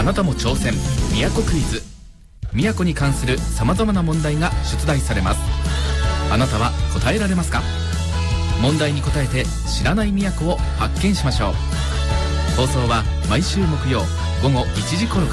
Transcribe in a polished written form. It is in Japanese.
あなたも挑戦、宮古クイズ。宮古に関する様々な問題が出題されます。あなたは答えられますか？問題に答えて知らない宮古を発見しましょう。放送は毎週木曜午後1時頃から。